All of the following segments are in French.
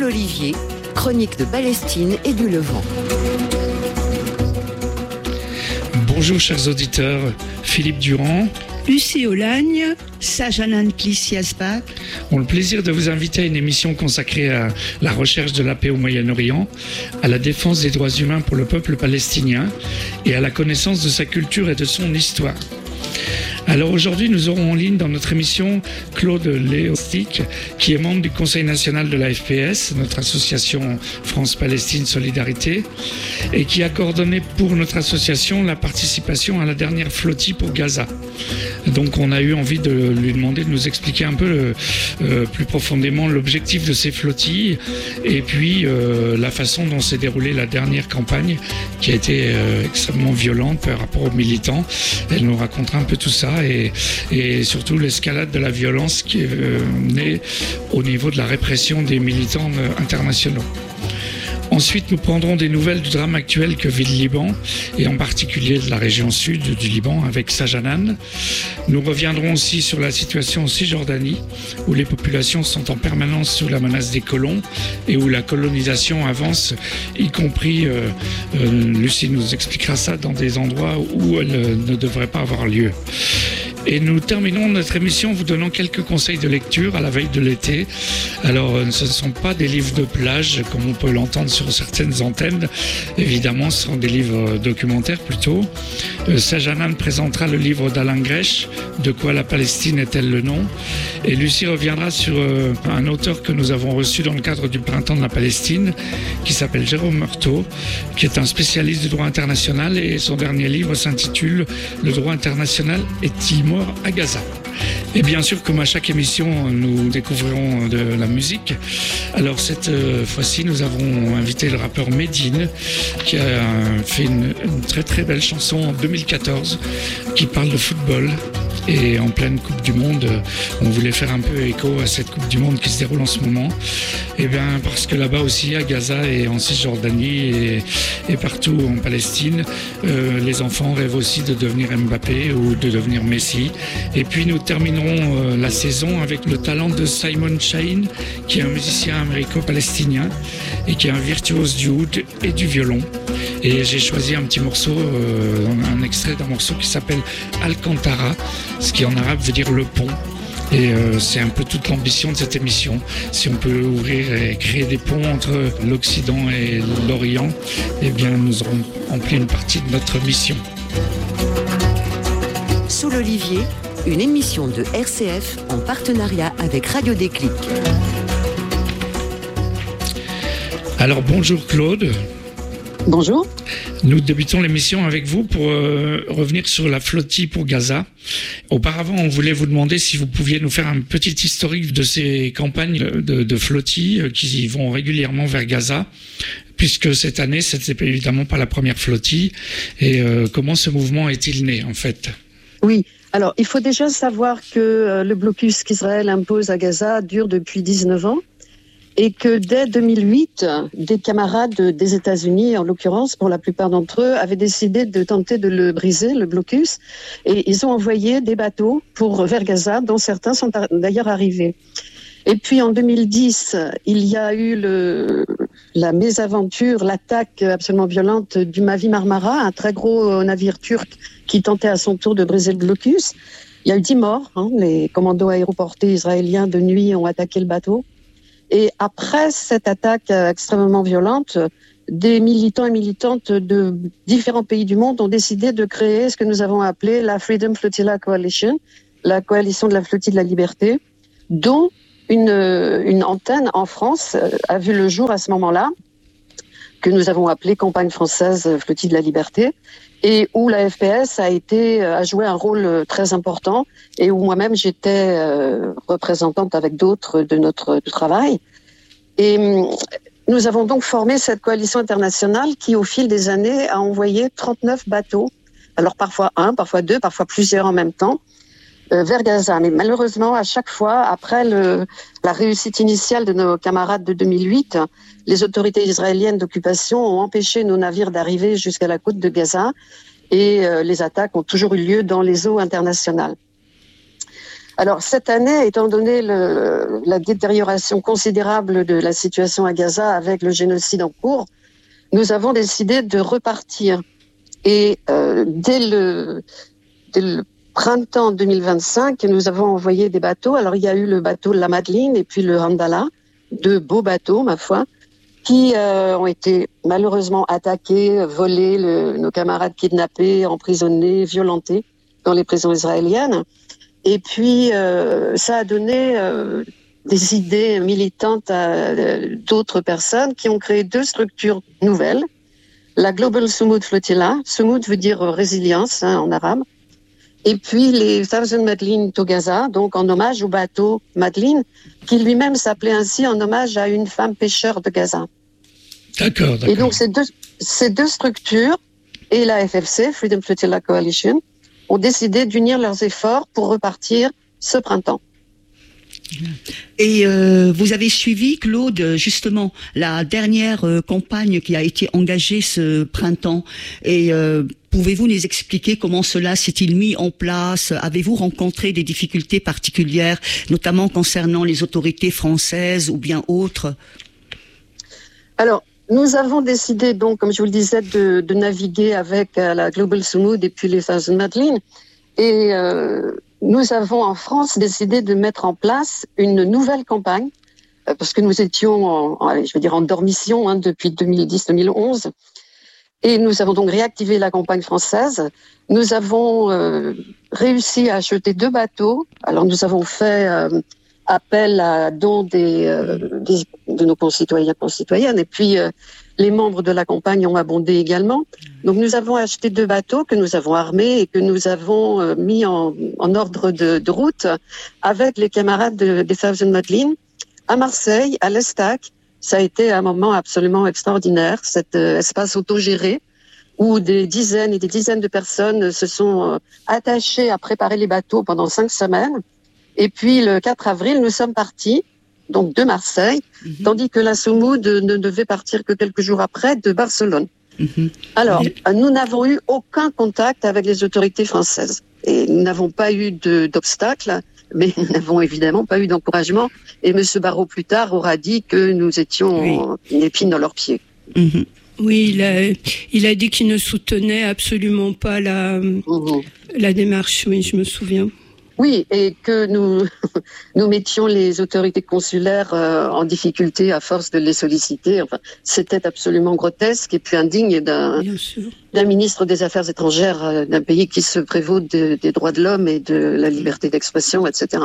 l'Olivier, chronique de Palestine et du Levant. Bonjour chers auditeurs, Philippe Durand, Lucie Olagne, Sajanan Klissiasbach ont le plaisir de vous inviter à une émission consacrée à la recherche de la paix au Moyen-Orient, à la défense des droits humains pour le peuple palestinien et à la connaissance de sa culture et de son histoire. Alors aujourd'hui, nous aurons en ligne dans notre émission Claude Léostic, qui est membre du Conseil national de la FPS, notre association France-Palestine Solidarité, et qui a coordonné pour notre association la participation à la dernière flottille pour Gaza. Donc on a eu envie de lui demander de nous expliquer un peu plus profondément l'objectif de ces flottilles et puis la façon dont s'est déroulée la dernière campagne qui a été extrêmement violente par rapport aux militants. Elle nous racontera un peu tout ça et surtout l'escalade de la violence qui est née au niveau de la répression des militants internationaux. Ensuite, nous prendrons des nouvelles du drame actuel que vit le Liban, et en particulier de la région sud du Liban avec Sajanan. Nous reviendrons aussi sur la situation en Cisjordanie, où les populations sont en permanence sous la menace des colons et où la colonisation avance, y compris, Lucie nous expliquera ça, dans des endroits où elle ne devrait pas avoir lieu. Et nous terminons notre émission en vous donnant quelques conseils de lecture à la veille de l'été. Alors, ce ne sont pas des livres de plage, comme on peut l'entendre sur certaines antennes. Évidemment, ce sont des livres documentaires plutôt. Sajanan présentera le livre d'Alain Grèche, « De quoi la Palestine est-elle le nom ?» Et Lucie reviendra sur un auteur que nous avons reçu dans le cadre du Printemps de la Palestine, qui s'appelle Jérôme Meurtaud, qui est un spécialiste du droit international, et son dernier livre s'intitule « Le droit international est-il mort à Gaza ?» Et bien sûr, comme à chaque émission, nous découvrirons de la musique. Alors cette fois-ci, nous avons invité le rappeur Medine, qui a fait une très très belle chanson en 2014, qui parle de football. Et en pleine Coupe du Monde, on voulait faire un peu écho à cette Coupe du Monde qui se déroule en ce moment. Et bien parce que là-bas aussi, à Gaza et en Cisjordanie et partout en Palestine, les enfants rêvent aussi de devenir Mbappé ou de devenir Messi. Et puis nous terminerons la saison avec le talent de Simon Shaheen, qui est un musicien américo-palestinien et qui est un virtuose du oud et du violon. Et j'ai choisi un petit morceau, un extrait d'un morceau qui s'appelle Alcantara, ce qui en arabe veut dire le pont. Et c'est un peu toute l'ambition de cette émission. Si on peut ouvrir et créer des ponts entre l'Occident et l'Orient, eh bien nous aurons rempli une partie de notre mission. Sous l'Olivier, une émission de RCF en partenariat avec Radio Déclic. Alors bonjour Claude. Bonjour. Nous débutons l'émission avec vous pour revenir sur la flottille pour Gaza. Auparavant, on voulait vous demander si vous pouviez nous faire un petit historique de ces campagnes de flottille qui vont régulièrement vers Gaza, puisque cette année, c'était évidemment pas la première flottille. Et comment ce mouvement est-il né, en fait ? Oui. Alors, il faut déjà savoir que le blocus qu'Israël impose à Gaza dure depuis 19 ans. Et que dès 2008, des camarades des États-Unis, en l'occurrence, pour la plupart d'entre eux, avaient décidé de tenter de le briser, le blocus, et ils ont envoyé des bateaux vers Gaza, dont certains sont d'ailleurs arrivés. Et puis en 2010, il y a eu la mésaventure, l'attaque absolument violente du Mavi Marmara, un très gros navire turc qui tentait à son tour de briser le blocus. Il y a eu 10 morts, les commandos aéroportés israéliens de nuit ont attaqué le bateau. Et après cette attaque extrêmement violente, des militants et militantes de différents pays du monde ont décidé de créer ce que nous avons appelé la Freedom Flotilla Coalition, la coalition de la flottille de la liberté, dont une antenne en France a vu le jour à ce moment-là, que nous avons appelé Campagne française flottille de la liberté, et où la FPS a joué un rôle très important et où moi-même j'étais représentante avec d'autres de notre travail. Et nous avons donc formé cette coalition internationale qui, au fil des années, a envoyé 39 bateaux, alors parfois un, parfois deux, parfois plusieurs en même temps, vers Gaza. Mais malheureusement, à chaque fois, après la réussite initiale de nos camarades de 2008, les autorités israéliennes d'occupation ont empêché nos navires d'arriver jusqu'à la côte de Gaza et les attaques ont toujours eu lieu dans les eaux internationales. Alors, cette année, étant donné la détérioration considérable de la situation à Gaza avec le génocide en cours, nous avons décidé de repartir. Et dès le printemps 2025, nous avons envoyé des bateaux. Alors, il y a eu le bateau La Madeleine et puis le Handala, deux beaux bateaux, ma foi, qui ont été malheureusement attaqués, volés, nos camarades kidnappés, emprisonnés, violentés dans les prisons israéliennes. Et puis, ça a donné des idées militantes à d'autres personnes qui ont créé deux structures nouvelles. La Global Sumud Flotilla, Sumud veut dire résilience en arabe, et puis les Thousand Madeleine to Gaza, donc en hommage au bateau Madeleine, qui lui-même s'appelait ainsi en hommage à une femme pêcheur de Gaza. D'accord. Et donc ces deux structures et la FFC, Freedom Flotilla Coalition, ont décidé d'unir leurs efforts pour repartir ce printemps. Et vous avez suivi, Claude, justement, la dernière campagne qui a été engagée ce printemps. Et pouvez-vous nous expliquer comment cela s'est-il mis en place? Avez-vous rencontré des difficultés particulières, notamment concernant les autorités françaises ou bien autres? Alors, nous avons décidé, donc, comme je vous le disais, de naviguer avec la Global Sumud et puis les Thousand Madeleine. Et nous avons en France décidé de mettre en place une nouvelle campagne, parce que nous étions en dormition depuis 2010-2011. Et nous avons donc réactivé la campagne française. Nous avons réussi à acheter 2 bateaux. Alors nous avons fait appel à dons de nos concitoyennes. Et puis les membres de la campagne ont abondé également. Donc nous avons acheté 2 bateaux que nous avons armés et que nous avons mis en ordre de route avec les camarades des Thousand Madeleine à Marseille, à l'Estac. Ça a été un moment absolument extraordinaire, cet espace autogéré où des dizaines et des dizaines de personnes se sont attachées à préparer les bateaux pendant 5 semaines. Et puis le 4 avril, nous sommes partis, donc de Marseille, tandis que la Sumud ne devait partir que quelques jours après de Barcelone. Alors, nous n'avons eu aucun contact avec les autorités françaises. Et nous n'avons pas eu d'obstacles, mais nous n'avons évidemment pas eu d'encouragement. Et M. Barrot, plus tard, aura dit que nous étions une épine dans leurs pieds. Oui, il a dit qu'il ne soutenait absolument pas la démarche, oui, je me souviens. Oui, et que nous mettions les autorités consulaires en difficulté à force de les solliciter. Enfin, c'était absolument grotesque et puis indigne d'un ministre des Affaires étrangères d'un pays qui se prévaut des droits de l'homme et de la liberté d'expression, etc.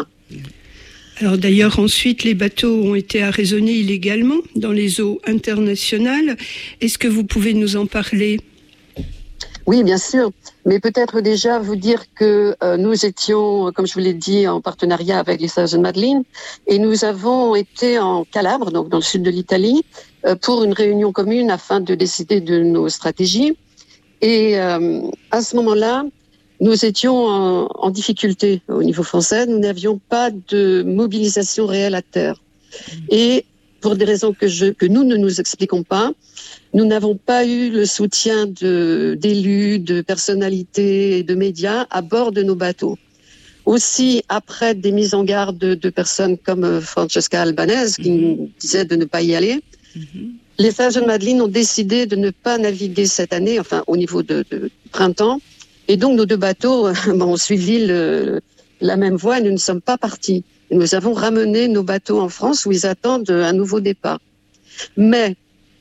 Alors d'ailleurs, ensuite, les bateaux ont été arraisonnés illégalement dans les eaux internationales. Est-ce que vous pouvez nous en parler ? Oui, bien sûr. Mais peut-être déjà vous dire que nous étions, comme je vous l'ai dit, en partenariat avec les Thousand Madeleine et nous avons été en Calabre, donc dans le sud de l'Italie, pour une réunion commune afin de décider de nos stratégies. Et à ce moment-là, nous étions en difficulté au niveau français. Nous n'avions pas de mobilisation réelle à terre. Et pour des raisons que nous ne nous expliquons pas, nous n'avons pas eu le soutien d'élus, de personnalités et de médias à bord de nos bateaux. Aussi, après des mises en garde de personnes comme Francesca Albanese, qui nous disait de ne pas y aller, les Thousand Madeleine ont décidé de ne pas naviguer cette année, enfin au niveau de printemps. Et donc nos 2 bateaux ont suivi la même voie et nous ne sommes pas partis. Nous avons ramené nos bateaux en France où ils attendent un nouveau départ. Mais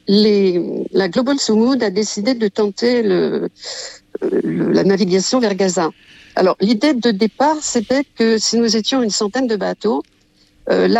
la Global Sumud a décidé de tenter la navigation vers Gaza. Alors, l'idée de départ, c'était que si nous étions une centaine de bateaux, la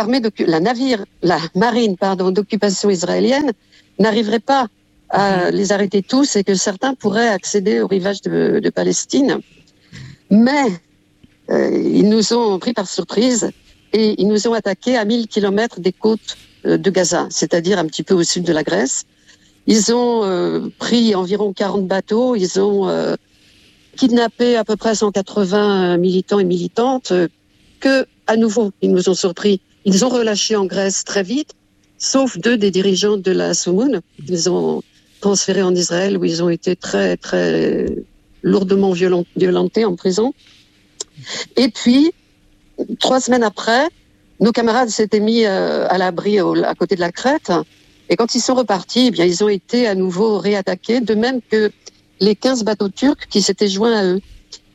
marine d'occupation israélienne n'arriverait pas à les arrêter tous et que certains pourraient accéder au rivage de Palestine. Mais ils nous ont pris par surprise et ils nous ont attaqués à 1000 kilomètres des côtes de Gaza, c'est-à-dire un petit peu au sud de la Grèce. Ils ont pris environ 40 bateaux, ils ont kidnappé à peu près 180 militants et militantes, que, à nouveau, ils nous ont surpris. Ils ont relâché en Grèce très vite, sauf 2 des dirigeants de la Sumud. Ils ont transférés en Israël où ils ont été très, très lourdement violentés en prison. Et puis, 3 semaines après, nos camarades s'étaient mis à l'abri à côté de la crête. Et quand ils sont repartis, eh bien, ils ont été à nouveau réattaqués, de même que les 15 bateaux turcs qui s'étaient joints à eux.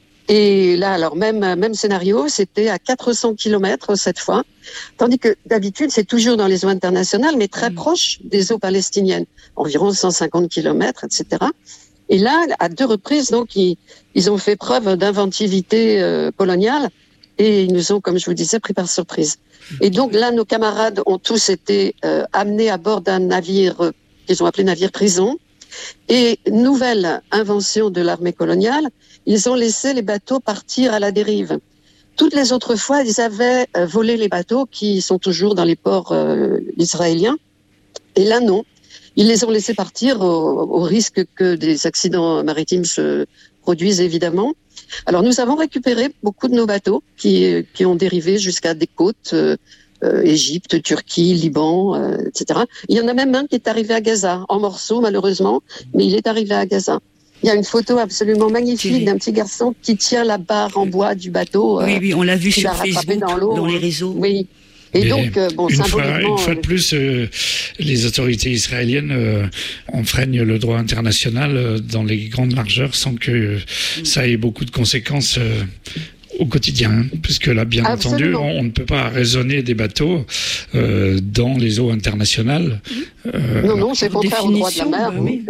Et là, alors même scénario, c'était à 400 kilomètres cette fois, tandis que d'habitude, c'est toujours dans les eaux internationales, mais très proche des eaux palestiniennes, environ 150 kilomètres, etc. Et là, à 2 reprises, donc, ils ont fait preuve d'inventivité coloniale et ils nous ont, comme je vous disais, pris par surprise. Et donc là, nos camarades ont tous été amenés à bord d'un navire qu'ils ont appelé navire prison. Et nouvelle invention de l'armée coloniale, ils ont laissé les bateaux partir à la dérive. Toutes les autres fois, ils avaient volé les bateaux qui sont toujours dans les ports israéliens. Et là, non. Ils les ont laissés partir au risque que des accidents maritimes se produisent, évidemment. Alors, nous avons récupéré beaucoup de nos bateaux qui ont dérivé jusqu'à des côtes, Égypte, Turquie, Liban, etc. Il y en a même un qui est arrivé à Gaza, en morceaux malheureusement, mais il est arrivé à Gaza. Il y a une photo absolument magnifique d'un petit garçon qui tient la barre en bois du bateau. Oui, on l'a vu sur Facebook, dans les réseaux. Oui. Et donc, symboliquement... Une fois de plus, les autorités israéliennes enfreignent le droit international dans les grandes largeurs sans que ça ait beaucoup de conséquences au quotidien, puisque là, bien entendu, on ne peut pas raisonner des bateaux dans les eaux internationales. Non, c'est contraire au droit de la mer. Oui.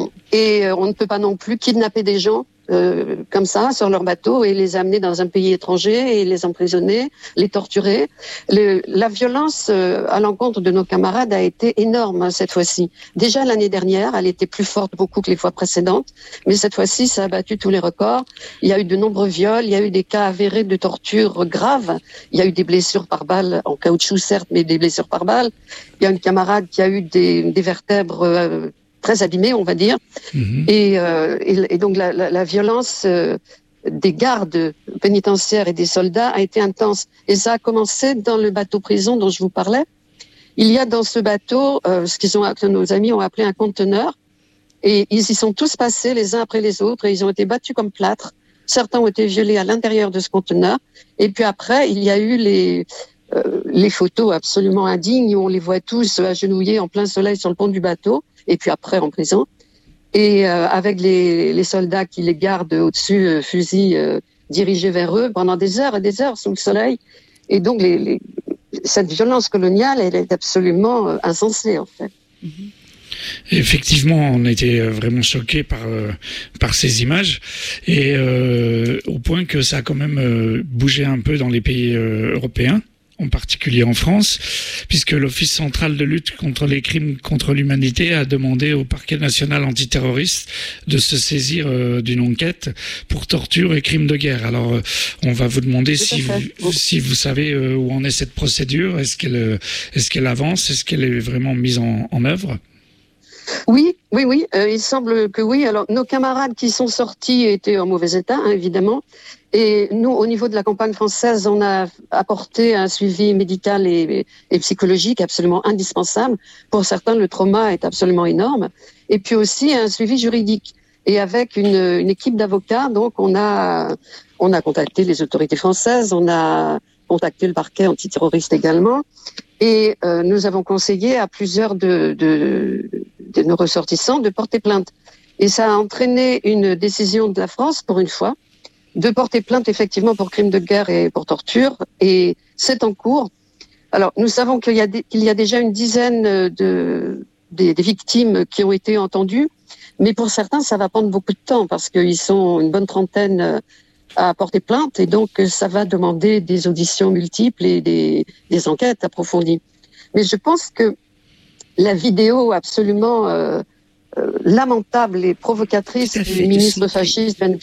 Et on ne peut pas non plus kidnapper des gens comme ça sur leur bateau et les amener dans un pays étranger et les emprisonner, les torturer. La violence à l'encontre de nos camarades a été énorme cette fois-ci. Déjà l'année dernière, elle était plus forte beaucoup que les fois précédentes, mais cette fois-ci, ça a battu tous les records. Il y a eu de nombreux viols, il y a eu des cas avérés de torture graves, il y a eu des blessures par balle, en caoutchouc certes, mais des blessures par balle. Il y a une camarade qui a eu des vertèbres très abîmés, on va dire. Et donc la violence des gardes pénitentiaires et des soldats a été intense. Et ça a commencé dans le bateau prison dont je vous parlais. Il y a dans ce bateau que nos amis ont appelé un conteneur. Et ils y sont tous passés les uns après les autres et ils ont été battus comme plâtre. Certains ont été violés à l'intérieur de ce conteneur. Et puis après, il y a eu les photos absolument indignes où on les voit tous agenouillés en plein soleil sur le pont du bateau. Et puis après en prison, et avec les soldats qui les gardent au-dessus, fusils dirigés vers eux pendant des heures et des heures sous le soleil. Et donc cette violence coloniale, elle est absolument insensée en fait. Effectivement, on a été vraiment choqués par ces images, et au point que ça a quand même bougé un peu dans les pays européens, en particulier en France, puisque l'Office central de lutte contre les crimes contre l'humanité a demandé au parquet national antiterroriste de se saisir d'une enquête pour torture et crimes de guerre. Alors, on va vous demander si vous savez où en est cette procédure. Est-ce qu'elle avance? Est-ce qu'elle est vraiment mise en œuvre? Oui. Il semble que oui. Alors, nos camarades qui sont sortis étaient en mauvais état, évidemment. Et nous, au niveau de la campagne française, on a apporté un suivi médical et psychologique absolument indispensable. Pour certains, le trauma est absolument énorme. Et puis aussi un suivi juridique. Et avec une équipe d'avocats, donc on a contacté les autorités françaises, on a contacté le parquet antiterroriste également. Et nous avons conseillé à plusieurs de nos ressortissants de porter plainte. Et ça a entraîné une décision de la France, pour une fois, de porter plainte effectivement pour crimes de guerre et pour torture. Et c'est en cours. Alors, nous savons qu'il y a déjà une dizaine des victimes qui ont été entendues. Mais pour certains, ça va prendre beaucoup de temps parce qu'ils sont une bonne trentaine à porter plainte. Et donc, ça va demander des auditions multiples et des enquêtes approfondies. Mais je pense que la vidéo absolument lamentable et provocatrice du ministre fasciste Ben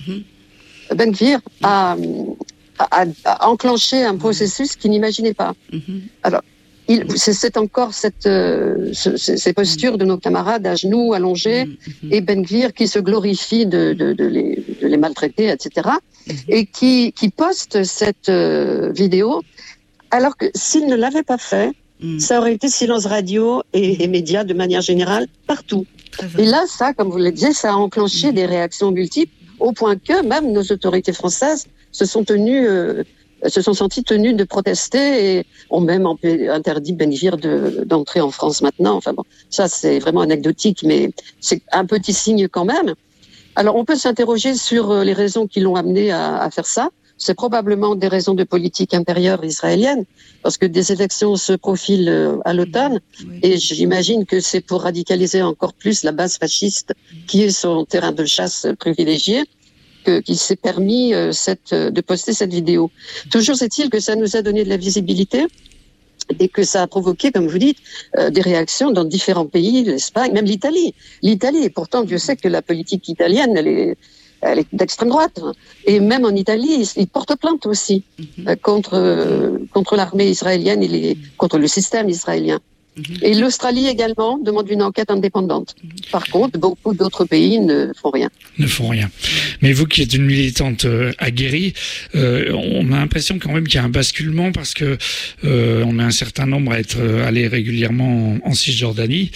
Gvir a enclenché un processus qu'il n'imaginait pas. Alors, c'est encore ces postures de nos camarades à genoux, allongés, et Ben Gvir qui se glorifie de les maltraiter, etc., et qui poste cette vidéo, alors que s'il ne l'avait pas fait, ça aurait été silence radio et médias de manière générale, partout. Et là, ça, comme vous le disiez, ça a enclenché des réactions multiples, au point que même nos autorités françaises se sont tenues se sont sentis tenus de protester et ont même interdit Ben Gvir d'entrer en France maintenant. Enfin bon, ça c'est vraiment anecdotique, mais c'est un petit signe quand même. Alors on peut s'interroger sur les raisons qui l'ont amené à faire ça. C'est probablement des raisons de politique intérieure israélienne, parce que des élections se profilent à l'automne, et j'imagine que c'est pour radicaliser encore plus la base fasciste qui est son terrain de chasse privilégié, qu'il s'est permis de poster cette vidéo. Toujours est-il que ça nous a donné de la visibilité et que ça a provoqué, comme vous dites, des réactions dans différents pays, l'Espagne, même l'Italie. L'Italie, et pourtant Dieu sait que la politique italienne, elle est d'extrême droite. Et même en Italie, ils portent plainte aussi contre l'armée israélienne et contre le système israélien. Et l'Australie également demande une enquête indépendante. Par contre, beaucoup d'autres pays ne font rien. Ne font rien. Mais vous qui êtes une militante aguerrie, on a l'impression quand même qu'il y a un basculement parce que on a un certain nombre à être allés régulièrement en Cisjordanie.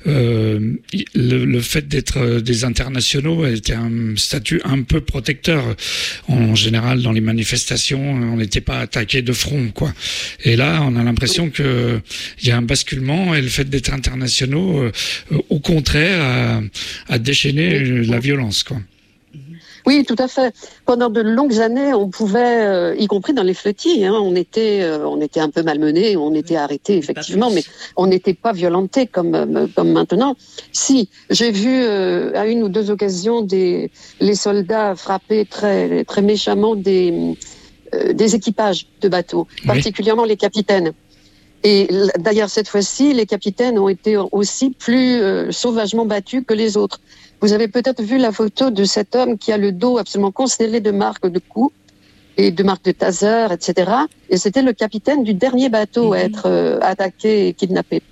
Le fait d'être des internationaux était un statut un peu protecteur. En général, dans les manifestations, on n'était pas attaqué de front, quoi. Et là, on a l'impression que il y a un basculement. Et le fait d'être internationaux, au contraire, a déchaîné la violence, quoi. Oui, tout à fait. Pendant de longues années, on pouvait, y compris dans les flottilles, on était un peu malmenés, on était arrêtés effectivement, mais on n'était pas violentés comme maintenant. Si, j'ai vu à une ou deux occasions les soldats frapper très très méchamment des équipages de bateaux, particulièrement les capitaines. Et d'ailleurs, cette fois-ci, les capitaines ont été aussi plus sauvagement battus que les autres. Vous avez peut-être vu la photo de cet homme qui a le dos absolument constellé de marques de coups et de marques de taser, etc. Et c'était le capitaine du dernier bateau à être attaqué et kidnappé.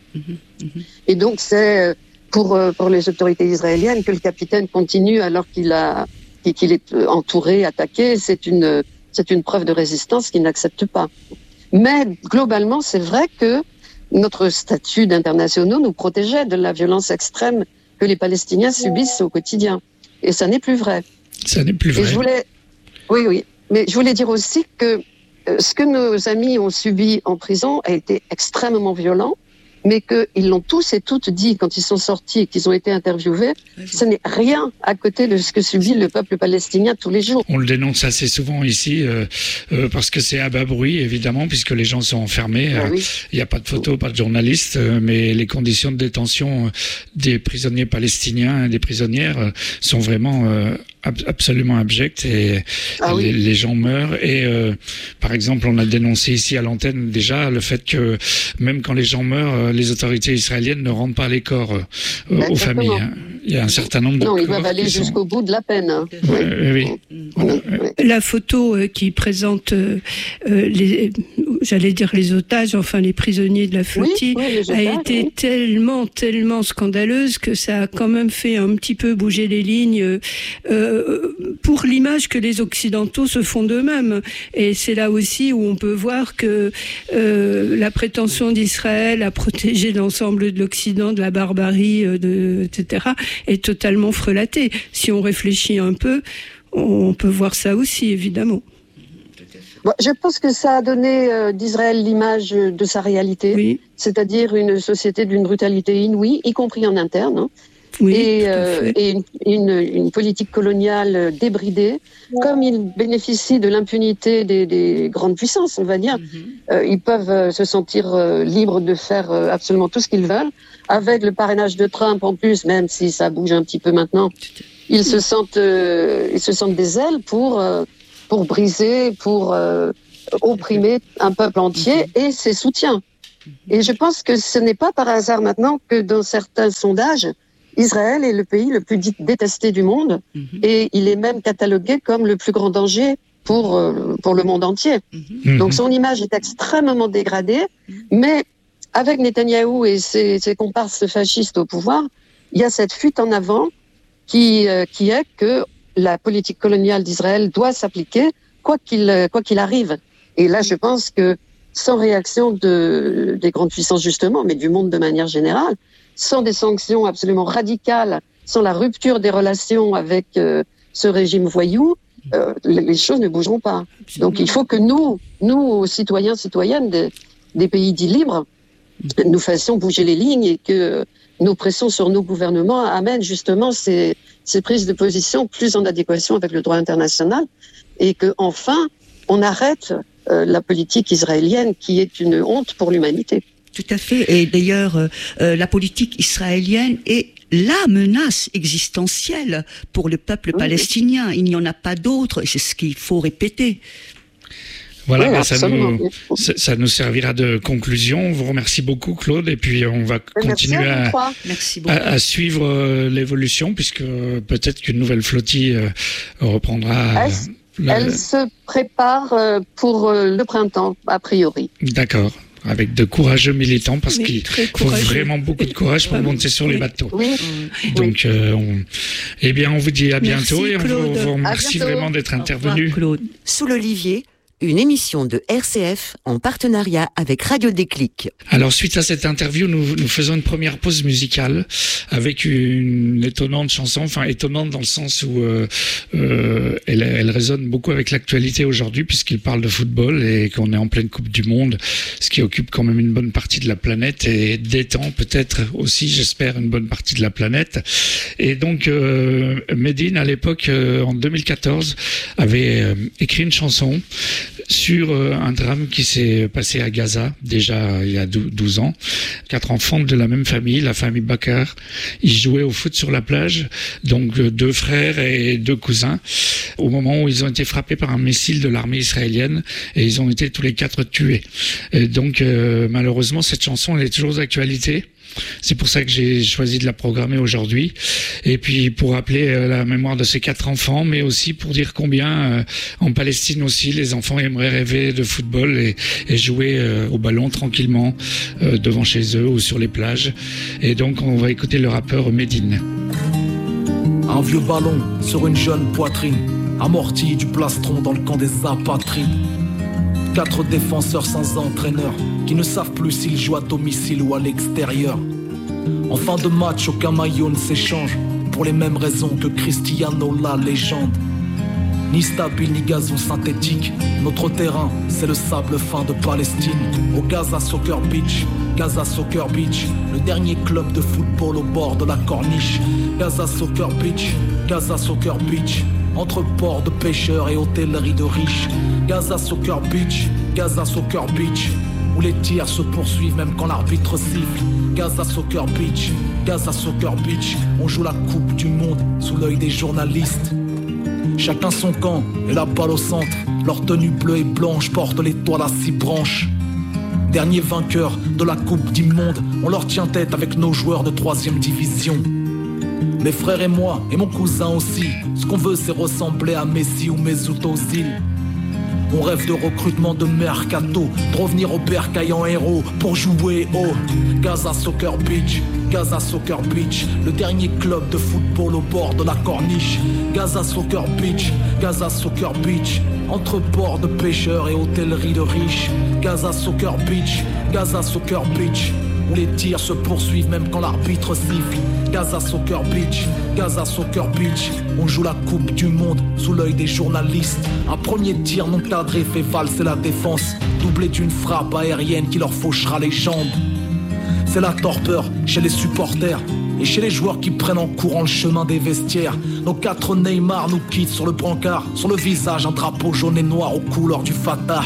Et donc, c'est pour les autorités israéliennes que le capitaine continue alors qu'il est entouré, attaqué. C'est une preuve de résistance qu'il n'accepte pas. Mais globalement, c'est vrai que notre statut d'internationaux nous protégeait de la violence extrême que les Palestiniens subissent au quotidien. Et ça n'est plus vrai. Ça n'est plus vrai. Oui. Mais je voulais dire aussi que ce que nos amis ont subi en prison a été extrêmement violent, mais qu'ils l'ont tous et toutes dit quand ils sont sortis et qu'ils ont été interviewés, ce n'est rien à côté de ce que subit le peuple palestinien tous les jours. On le dénonce assez souvent ici, parce que c'est à bas bruit, évidemment, puisque les gens sont enfermés. Il n'y a pas de photos, pas de journalistes, mais les conditions de détention des prisonniers palestiniens et des prisonnières sont vraiment absolument abjectes et les gens meurent. Et par exemple, on a dénoncé ici à l'antenne déjà le fait que même quand les gens meurent, les autorités israéliennes ne rendent pas les corps aux familles. Il y a un certain nombre de corps. Non, ils doivent aller jusqu'au bout de la peine. La photo qui présente les otages, enfin les prisonniers de la flottille, a été tellement scandaleuse que ça a quand même fait un petit peu bouger les lignes pour l'image que les Occidentaux se font d'eux-mêmes. Et c'est là aussi où on peut voir que la prétention d'Israël à protéger l'ensemble de l'Occident de la barbarie, etc., est totalement frelatée. Si on réfléchit un peu, on peut voir ça aussi, évidemment. Bon, je pense que ça a donné d'Israël l'image de sa réalité, c'est-à-dire une société d'une brutalité inouïe, y compris en interne, et une politique coloniale débridée. Comme ils bénéficient de l'impunité des grandes puissances, on va dire, ils peuvent se sentir libres de faire absolument tout ce qu'ils veulent. Avec le parrainage de Trump en plus, même si ça bouge un petit peu maintenant, ils se sentent des ailes pour briser, pour opprimer un peuple entier et ses soutiens. Et je pense que ce n'est pas par hasard maintenant que dans certains sondages, Israël est le pays le plus détesté du monde et il est même catalogué comme le plus grand danger pour le monde entier. Donc son image est extrêmement dégradée, mais avec Netanyahou et ses comparses fascistes au pouvoir, il y a cette fuite en avant qui est que la politique coloniale d'Israël doit s'appliquer quoi qu'il arrive. Et là, je pense que sans réaction des grandes puissances justement, mais du monde de manière générale, sans des sanctions absolument radicales, sans la rupture des relations avec ce régime voyou, les choses ne bougeront pas. Donc il faut que nous citoyens, citoyennes des pays dits libres, nous fassions bouger les lignes et que nos pressions sur nos gouvernements amènent justement ces prises de position plus en adéquation avec le droit international et que enfin on arrête la politique israélienne qui est une honte pour l'humanité. Tout à fait. Et d'ailleurs, la politique israélienne est la menace existentielle pour le peuple palestinien. Il n'y en a pas d'autre. C'est ce qu'il faut répéter. Voilà, ça nous servira de conclusion. On vous remercie beaucoup, Claude, et puis on va continuer à suivre l'évolution, puisque peut-être qu'une nouvelle flottille reprendra. Elle se prépare pour le printemps, a priori. D'accord. Avec de courageux militants, parce qu'il faut vraiment beaucoup de courage pour monter sur les bateaux. Oui. Donc, on vous dit à bientôt. Merci, et on vous remercie vraiment d'être intervenu. Sous l'Olivier, une émission de RCF en partenariat avec Radio Déclic. Alors, suite à cette interview, nous faisons une première pause musicale avec une étonnante chanson, enfin étonnante dans le sens où elle résonne beaucoup avec l'actualité aujourd'hui, puisqu'il parle de football et qu'on est en pleine Coupe du Monde, ce qui occupe quand même une bonne partie de la planète et détend peut-être aussi, j'espère, une bonne partie de la planète. Et donc, Medine, à l'époque, en 2014, avait écrit une chanson sur un drame qui s'est passé à Gaza, déjà il y a 12 ans. 4 enfants de la même famille, la famille Bakar, ils jouaient au foot sur la plage, donc 2 frères et 2 cousins, au moment où ils ont été frappés par un missile de l'armée israélienne, et ils ont été tous les 4 tués. Et donc malheureusement, cette chanson, elle est toujours d'actualité. C'est pour ça que j'ai choisi de la programmer aujourd'hui. Et puis pour rappeler la mémoire de ces 4 enfants, mais aussi pour dire combien en Palestine aussi les enfants aimeraient rêver de football et jouer au ballon tranquillement devant chez eux ou sur les plages. Et donc on va écouter le rappeur Medine. Un vieux ballon sur une jeune poitrine, amorti du plastron dans le camp des apatrides. 4 défenseurs sans entraîneur qui ne savent plus s'ils jouent à domicile ou à l'extérieur. En fin de match, aucun maillot ne s'échange pour les mêmes raisons que Cristiano, la légende. Ni stable ni gazon synthétique, notre terrain c'est le sable fin de Palestine. Au Gaza Soccer Beach, Gaza Soccer Beach, le dernier club de football au bord de la corniche. Gaza Soccer Beach, Gaza Soccer Beach, entre ports de pêcheurs et hôtellerie de riches. Gaza Soccer Beach, Gaza Soccer Beach, où les tirs se poursuivent même quand l'arbitre siffle. Gaza Soccer Beach, Gaza Soccer Beach, on joue la Coupe du Monde sous l'œil des journalistes. Chacun son camp et la balle au centre, leur tenue bleue et blanche porte l'étoile à 6 branches. Dernier vainqueur de la Coupe du Monde, on leur tient tête avec nos joueurs de 3e division. Mes frères et moi, et mon cousin aussi, ce qu'on veut c'est ressembler à Messi ou Mesut Ozil. On rêve de recrutement de mercato, de revenir au bercail en héros pour jouer au Gaza Soccer Beach, Gaza Soccer Beach, le dernier club de football au bord de la corniche. Gaza Soccer Beach, Gaza Soccer Beach, entre ports de pêcheurs et hôtellerie de riches. Gaza Soccer Beach, Gaza Soccer Beach, où les tirs se poursuivent même quand l'arbitre siffle. Gaza Soccer Beach, Gaza Soccer Beach, on joue la Coupe du Monde sous l'œil des journalistes. Un premier tir non cadré fait valser la défense, doublé d'une frappe aérienne qui leur fauchera les jambes. C'est la torpeur chez les supporters et chez les joueurs qui prennent en courant le chemin des vestiaires. Nos 4 Neymar nous quittent sur le brancard, sur le visage un drapeau jaune et noir aux couleurs du Fatah.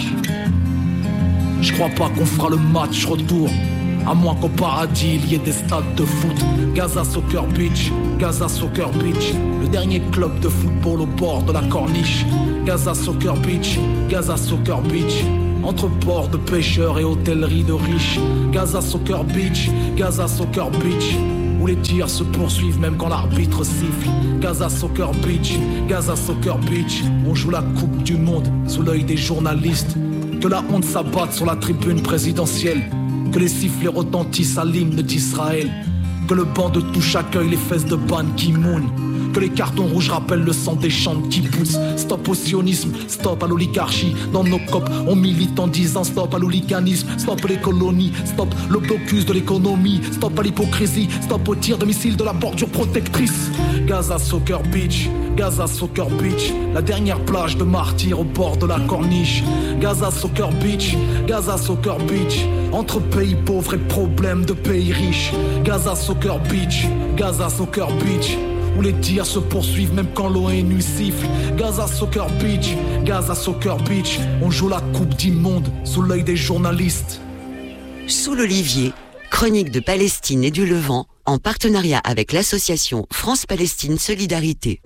Je crois pas qu'on fera le match retour, à moins qu'au paradis il y ait des stades de foot. Gaza Soccer Beach, Gaza Soccer Beach, le dernier club de football au bord de la corniche. Gaza Soccer Beach, Gaza Soccer Beach, entre ports de pêcheurs et hôtellerie de riches. Gaza Soccer Beach, Gaza Soccer Beach, où les tirs se poursuivent même quand l'arbitre siffle. Gaza Soccer Beach, Gaza Soccer Beach, on joue la Coupe du Monde sous l'œil des journalistes. Que la honte s'abatte sur la tribune présidentielle, que les sifflets retentissent à l'hymne d'Israël, que le banc de touche accueille les fesses de Ban Ki-moon, Que les cartons rouges rappellent le sang des champs de kibbutz. Stop au sionisme, stop à l'oligarchie. Dans nos copes, on milite en disant stop à l'hooliganisme. Stop les colonies, stop le blocus de l'économie. Stop à l'hypocrisie, stop au tir de missiles de la bordure protectrice. Gaza Soccer Beach, Gaza Soccer Beach. La dernière plage de martyrs au bord de la corniche. Gaza Soccer Beach, Gaza Soccer Beach. Entre pays pauvres et problèmes de pays riches. Gaza Soccer Beach, Gaza Soccer Beach. Où les tirs se poursuivent même quand l'ONU siffle. Gaza Soccer Beach, Gaza Soccer Beach. On joue la coupe du monde sous l'œil des journalistes. Sous l'Olivier, chronique de Palestine et du Levant, en partenariat avec l'association France-Palestine Solidarité.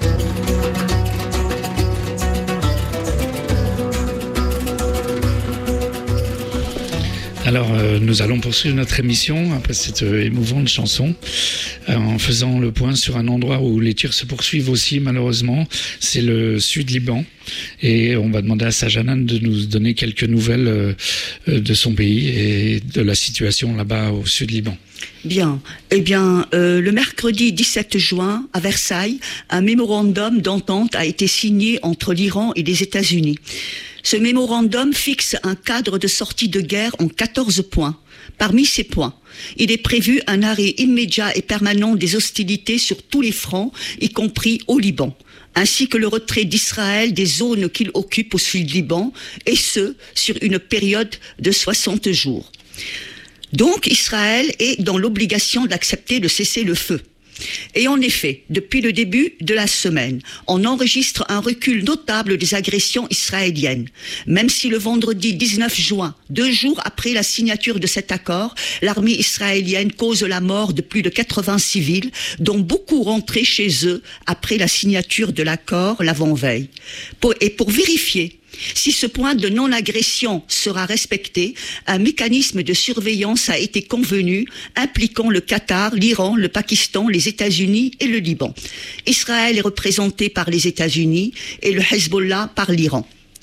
Alors, nous allons poursuivre notre émission après cette émouvante chanson en faisant le point sur un endroit où les tirs se poursuivent aussi, malheureusement. C'est le Sud-Liban. Et on va demander à Sajanan de nous donner quelques nouvelles de son pays et de la situation là-bas au Sud-Liban. Bien. Eh bien, le mercredi 17 juin, à Versailles, un mémorandum d'entente a été signé entre l'Iran et les États-Unis. Ce mémorandum fixe un cadre de sortie de guerre en 14 points. Parmi ces points, il est prévu un arrêt immédiat et permanent des hostilités sur tous les fronts, y compris au Liban, ainsi que le retrait d'Israël des zones qu'il occupe au Sud-Liban, et ce, sur une période de 60 jours. Donc, Israël est dans l'obligation d'accepter le cessez-le-feu. Et en effet, depuis le début de la semaine, on enregistre un recul notable des agressions israéliennes. Même si le vendredi 19 juin, 2 jours après la signature de cet accord, l'armée israélienne cause la mort de plus de 80 civils, dont beaucoup rentraient chez eux après la signature de l'accord l'avant-veille. Et pour vérifier si ce point de non-agression sera respecté, un mécanisme de surveillance a été convenu impliquant le Qatar, l'Iran, le Pakistan, les États-Unis et le Liban. Israël est représenté par les États-Unis et le Hezbollah par l'Iran.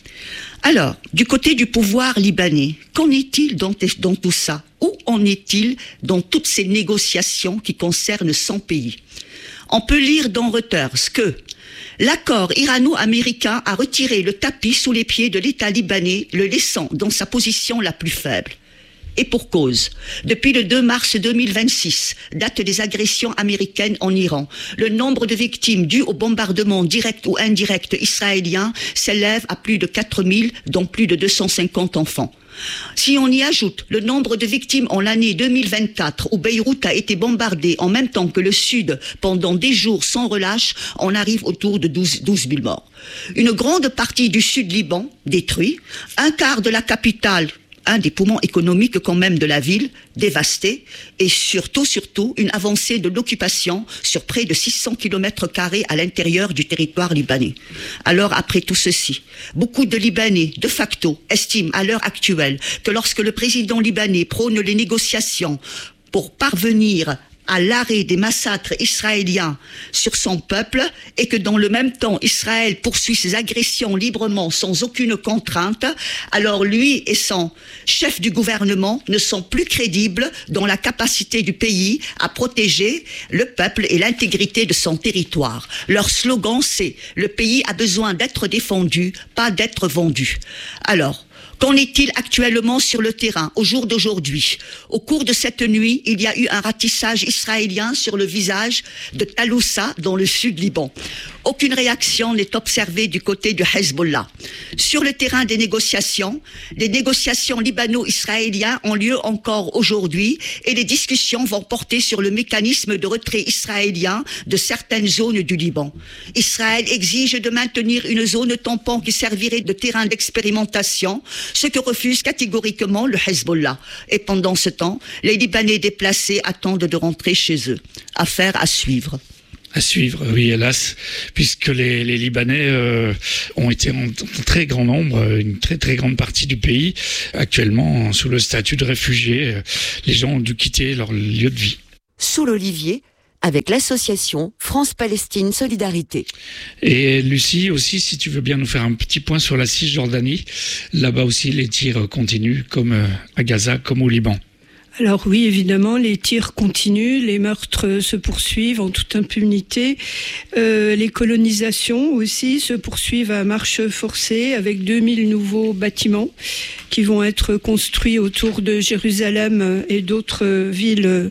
Alors, du côté du pouvoir libanais, qu'en est-il dans tout ça? Où en est-il dans toutes ces négociations qui concernent 100 pays? On peut lire dans Reuters que l'accord irano-américain a retiré le tapis sous les pieds de l'État libanais, le laissant dans sa position la plus faible. Et pour cause, depuis le 2 mars 2026, date des agressions américaines en Iran, le nombre de victimes dues au bombardement direct ou indirect israélien s'élève à plus de 4000, dont plus de 250 enfants. Si on y ajoute le nombre de victimes en l'année 2024 où Beyrouth a été bombardée en même temps que le Sud pendant des jours sans relâche, on arrive autour de 12 000 morts. Une grande partie du Sud-Liban détruit, un quart de la capitale, un des poumons économiques quand même de la ville, dévastée, et surtout, une avancée de l'occupation sur près de 600 km² à l'intérieur du territoire libanais. Alors, après tout ceci, beaucoup de Libanais, de facto, estiment à l'heure actuelle que lorsque le président libanais prône les négociations pour parvenir à l'arrêt des massacres israéliens sur son peuple et que dans le même temps Israël poursuit ses agressions librement sans aucune contrainte, alors lui et son chef du gouvernement ne sont plus crédibles dans la capacité du pays à protéger le peuple et l'intégrité de son territoire. Leur slogan c'est « Le pays a besoin d'être défendu, pas d'être vendu ». Alors, qu'en est-il actuellement sur le terrain, au jour d'aujourd'hui? Au cours de cette nuit, il y a eu un ratissage israélien sur le visage de Taloussa, dans le sud-Liban. Aucune réaction n'est observée du côté du Hezbollah. Sur le terrain des négociations, les négociations libano-israéliennes ont lieu encore aujourd'hui et les discussions vont porter sur le mécanisme de retrait israélien de certaines zones du Liban. Israël exige de maintenir une zone tampon qui servirait de terrain d'expérimentation, ce que refuse catégoriquement le Hezbollah. Et pendant ce temps, les Libanais déplacés attendent de rentrer chez eux. Affaire à suivre. À suivre, oui, hélas, puisque les Libanais ont été en très grand nombre, une très très grande partie du pays, actuellement sous le statut de réfugiés. Les gens ont dû quitter leur lieu de vie. Sous l'Olivier, avec l'association France-Palestine Solidarité. Et Lucie aussi, si tu veux bien nous faire un petit point sur la Cisjordanie, là-bas aussi les tirs continuent, comme à Gaza, comme au Liban. Alors oui, évidemment, les tirs continuent, les meurtres se poursuivent en toute impunité. Les colonisations aussi se poursuivent à marche forcée avec 2000 nouveaux bâtiments qui vont être construits autour de Jérusalem et d'autres villes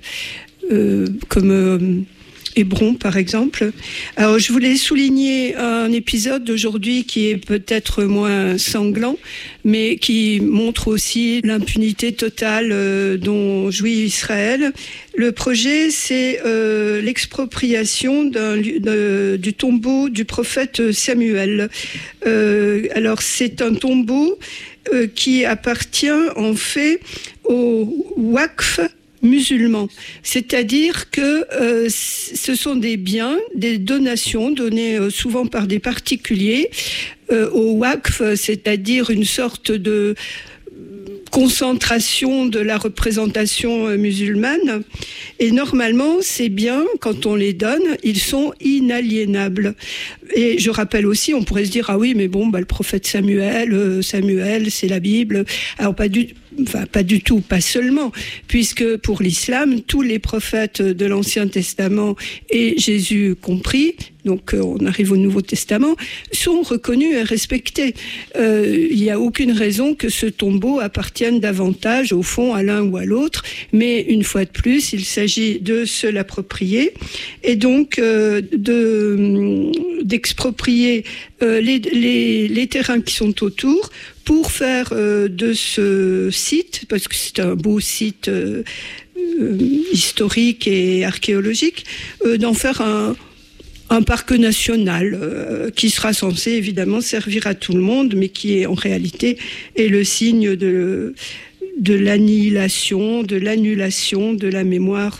comme Hébron, par exemple. Alors, je voulais souligner un épisode d'aujourd'hui qui est peut-être moins sanglant, mais qui montre aussi l'impunité totale dont jouit Israël. Le projet, c'est l'expropriation du tombeau du prophète Samuel. Alors, c'est un tombeau qui appartient en fait au Waqf musulmans, c'est-à-dire que ce sont des biens, des donations données souvent par des particuliers au Waqf, c'est-à-dire une sorte de concentration de la représentation musulmane. Et normalement, ces biens, quand on les donne, ils sont inaliénables. Et je rappelle aussi, on pourrait se dire, ah oui, mais bon, le prophète Samuel, c'est la Bible. Alors pas du tout, pas seulement, puisque pour l'islam, tous les prophètes de l'Ancien Testament, et Jésus compris, donc on arrive au Nouveau Testament, sont reconnus et respectés. Il n'y a aucune raison que ce tombeau appartienne davantage, au fond, à l'un ou à l'autre, mais une fois de plus, il s'agit de se l'approprier, et donc d'exproprier les terrains qui sont autour, pour faire de ce site, parce que c'est un beau site historique et archéologique, d'en faire un parc national qui sera censé évidemment servir à tout le monde, mais qui est en réalité est le signe de l'annihilation, de l'annulation de la mémoire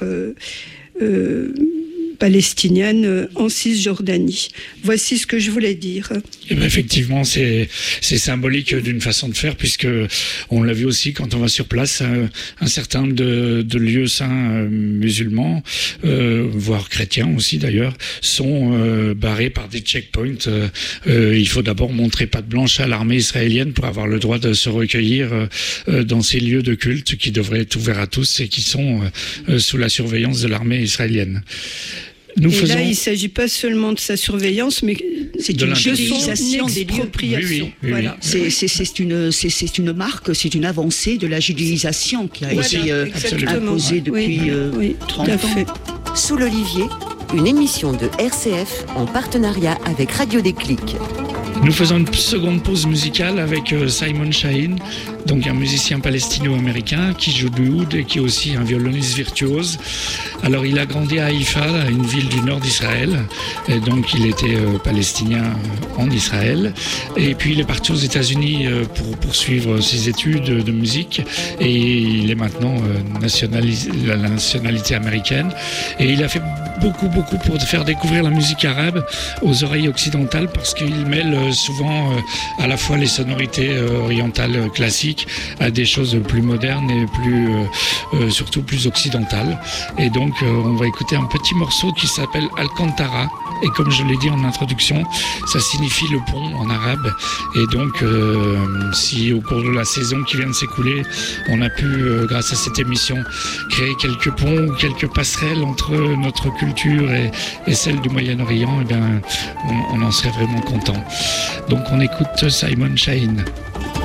palestinienne en Cisjordanie. Voici ce que je voulais dire. Et bien effectivement, c'est symbolique d'une façon de faire, puisque on l'a vu aussi quand on va sur place, un certain nombre de lieux saints musulmans, voire chrétiens aussi d'ailleurs, sont barrés par des checkpoints. Il faut d'abord montrer patte blanche à l'armée israélienne pour avoir le droit de se recueillir dans ces lieux de culte qui devraient être ouverts à tous et qui sont sous la surveillance de l'armée israélienne. Là, il ne s'agit pas seulement de sa surveillance, mais c'est une judéisation des lieux. Oui, voilà. C'est une marque, c'est une avancée de la judéisation qui a été imposée depuis 30 ans. Sous l'Olivier, une émission de RCF en partenariat avec Radio Déclic. Nous faisons une seconde pause musicale avec Simon Shaheen, donc un musicien palestino-américain qui joue du oud et qui est aussi un violoniste virtuose. Alors il a grandi à Haïfa, une ville du nord d'Israël, et donc il était palestinien en Israël. Et puis il est parti aux États-Unis pour poursuivre ses études de musique, et il est maintenant la nationalité américaine. Et il a fait beaucoup pour faire découvrir la musique arabe aux oreilles occidentales, parce qu'il mêle souvent à la fois les sonorités orientales classiques à des choses plus modernes et surtout plus occidentales. Et donc on va écouter un petit morceau qui s'appelle Alcantara, et comme je l'ai dit en introduction, ça signifie le pont en arabe. Et donc si au cours de la saison qui vient de s'écouler, on a pu, grâce à cette émission, créer quelques ponts ou quelques passerelles entre notre culture et celle du Moyen-Orient, eh bien, on en serait vraiment content. Donc on écoute Simon Shaheen.